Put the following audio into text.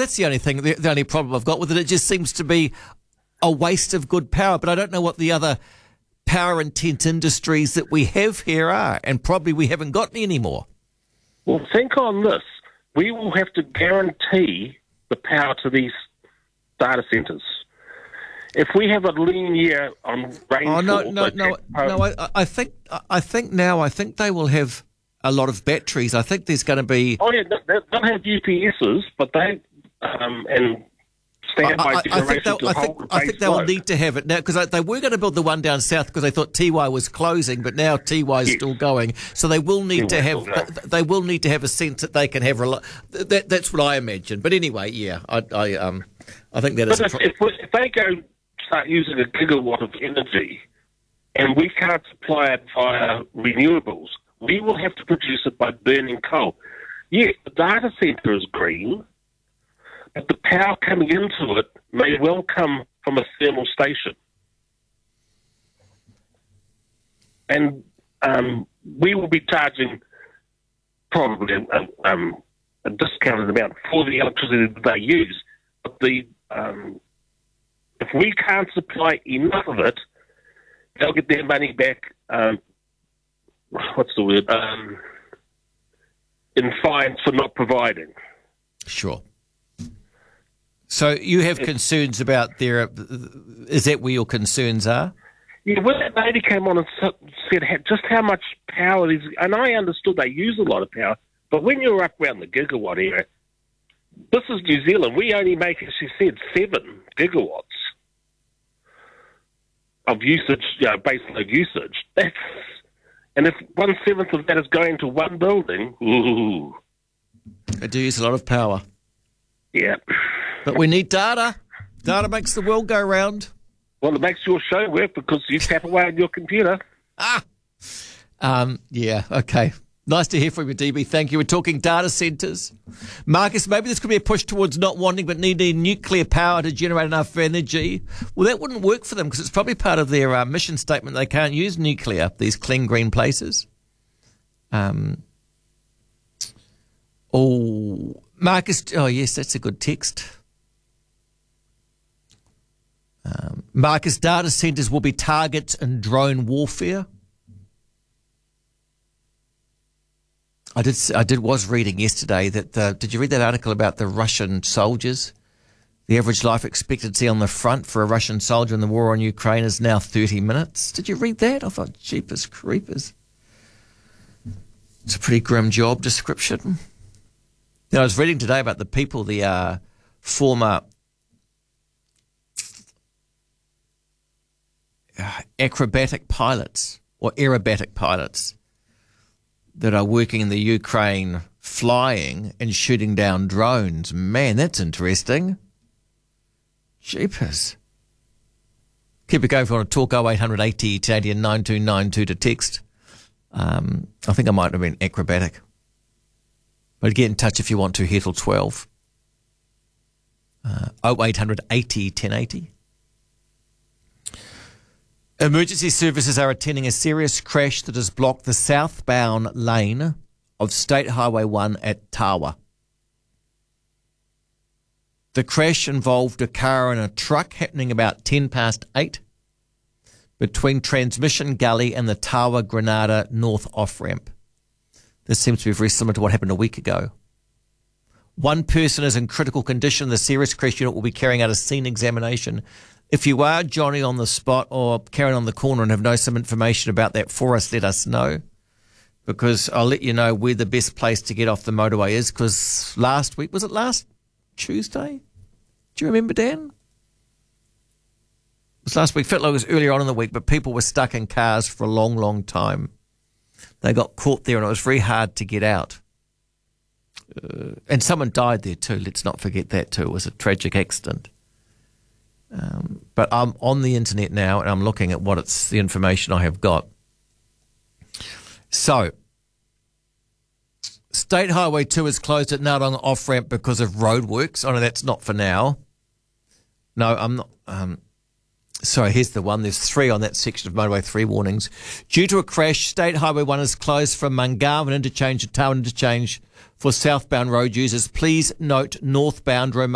that's the only thing, the only problem I've got with it. It just seems to be a waste of good power. But I don't know what the other power intense industries that we have here are, and probably we haven't got any anymore. Well, think on this. We will have to guarantee the power to these data centres. If we have a lean year on rainfall... I think they will have a lot of batteries. I think there's going to be... Oh, yeah, they'll have UPSs, but they... and standby generation to hold the base I think they will load. need to have it now, because they were going to build the one down south because they thought Tiwai was closing, but now Tiwai is still going. So they will need to have a sense that they can have... That's what I imagine. But anyway, yeah, I think that is... But if they start using a gigawatt of energy and we can't supply it via renewables, we will have to produce it by burning coal. Yes, the data centre is green, but the power coming into it may well come from a thermal station. And we will be charging probably a discounted amount for the electricity that they use. But if we can't supply enough of it, they'll get their money back, in fines for not providing. Sure. So you have concerns about is that where your concerns are? Yeah, when that lady came on and said just how much power is, and I understood they use a lot of power, but when you're up around the gigawatt area, this is New Zealand, we only make, as she said, 7 gigawatts of usage, baseload usage. And if 1/7 of that is going to one building, ooh. They do use a lot of power. Yeah. But we need data. Data makes the world go round. Well, it makes your show work because you tap away on your computer. Yeah, okay. Nice to hear from you, DB. Thank you. We're talking data centres. Marcus, maybe this could be a push towards not wanting but needing nuclear power to generate enough energy. Well, that wouldn't work for them because it's probably part of their mission statement. They can't use nuclear, these clean, green places. Marcus, yes, that's a good text. Marcus, data centres will be targets in drone warfare. I was reading yesterday that did you read that article about the Russian soldiers? The average life expectancy on the front for a Russian soldier in the war on Ukraine is now 30 minutes. Did you read that? I thought, jeepers creepers. It's a pretty grim job description. I was reading today about the people, the former acrobatic pilots or aerobatic pilots that are working in the Ukraine flying and shooting down drones. Man, that's interesting. Jeepers. Keep it going if you want to talk 0800 80 1080 and 9292 to text. I think I might have been acrobatic. But get in touch if you want to, here till 12. 0800 80 1080. Emergency services are attending a serious crash that has blocked the southbound lane of State Highway 1 at Tawa. The crash involved a car and a truck happening about 8:10 between Transmission Gully and the Tawa Granada North off-ramp. This seems to be very similar to what happened a week ago. One person is in critical condition. The serious crash unit will be carrying out a scene examination. If you are Johnny on the spot or Karen on the corner and have some information about that for us, let us know. Because I'll let you know where the best place to get off the motorway is. Because last week, was it last Tuesday? Do you remember, Dan? It was last week. Felt like it was earlier on in the week, but people were stuck in cars for a long, long time. They got caught there and it was very hard to get out. And someone died there too. Let's not forget that too. It was a tragic accident. But I'm on the internet now and I'm looking at the information I have got. So, State Highway 2 is closed at Nauranga off-ramp because of roadworks. Oh, no, that's not for now. No, I'm not. Sorry, here's the one. There's 3 on that section of Motorway 3 warnings. Due to a crash, State Highway 1 is closed from Mungarvan Interchange to Tawa Interchange for southbound road users. Please note northbound